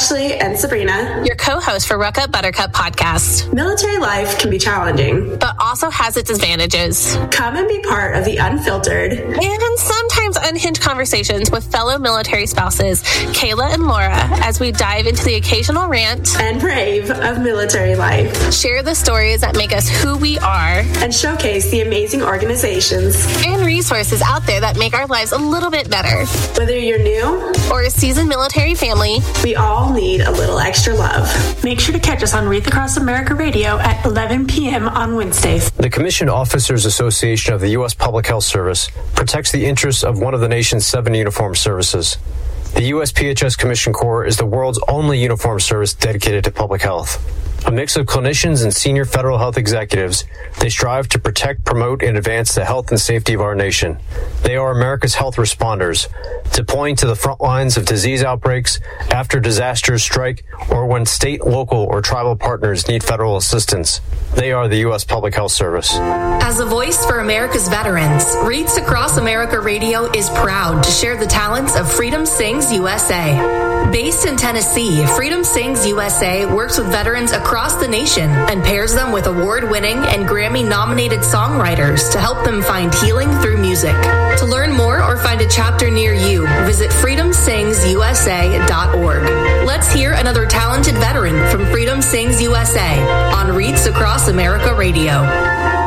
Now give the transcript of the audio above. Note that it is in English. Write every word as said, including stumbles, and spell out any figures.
Ashley and Sabrina, your co-hosts for Ruck Up Buttercup podcast. Military life can be challenging, but also has its advantages. Come and be part of the unfiltered and sometimes unhinged conversations with fellow military spouses, Kayla and Laura, as we dive into the occasional rant and rave of military life. Share the stories that make us who we are, and showcase the amazing organizations and resources out there that make our lives a little bit better. Whether you're new or a seasoned military family, we all need a little extra love. Make sure to catch us on Wreath Across America Radio at eleven p.m. on Wednesdays. The Commissioned Officers Association of the U S Public Health Service protects the interests of one of the nation's seven uniformed services. The U S P H S Commissioned Corps is the world's only uniformed service dedicated to public health. A mix of clinicians and senior federal health executives, they strive to protect, promote, and advance the health and safety of our nation. They are America's health responders, deploying to the front lines of disease outbreaks, after disasters strike, or when state, local, or tribal partners need federal assistance. They are the U S Public Health Service. As a voice for America's veterans, Wreaths Across America Radio is proud to share the talents of Freedom Sings U S A. Based in Tennessee, Freedom Sings U S A works with veterans across the nation and pairs them with award-winning and Grammy-nominated songwriters to help them find healing through music. To learn more or find a chapter near you, visit freedom sings u s a dot org. Let's hear another talented veteran from Freedom Sings U S A on Wreaths Across America Radio.